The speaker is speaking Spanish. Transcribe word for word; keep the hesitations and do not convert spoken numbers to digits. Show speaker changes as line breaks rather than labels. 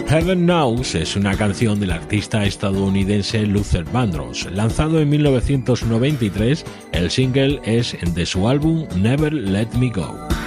Heaven Knows es una canción del artista estadounidense Luther Vandross. Lanzado en mil novecientos noventa y tres, el single es de su álbum Never Let Me Go.